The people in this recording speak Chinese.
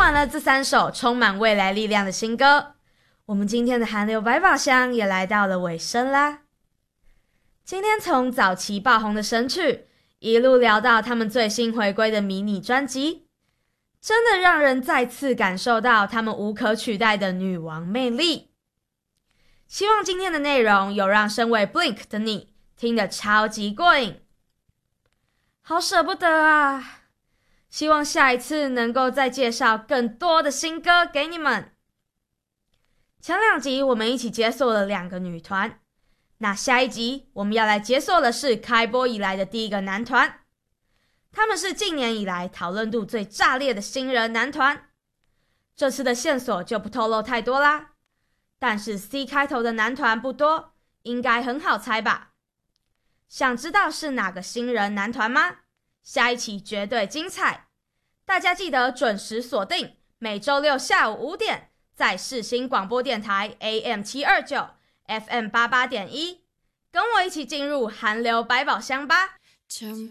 完了这3首充满未来力量的新歌，我们今天的韩流百宝箱也来到了尾声啦。今天从早期爆红的神曲，一路聊到他们最新回归的迷你专辑，真的让人再次感受到他们无可取代的女王魅力。希望今天的内容有让身为 Blink 的你听得超级过瘾。好舍不得啊！希望下一次能够再介绍更多的新歌给你们。前2集我们一起解锁了2个女团，那下一集我们要来解锁的是开播以来的第一个男团。他们是近年以来讨论度最炸裂的新人男团。这次的线索就不透露太多啦，但是 C 开头的男团不多，应该很好猜吧？想知道是哪个新人男团吗？下一期绝对精彩，大家记得准时锁定，每周6下午5点，在世新广播电台 AM729 FM88.1，跟我一起进入韩流百宝箱吧。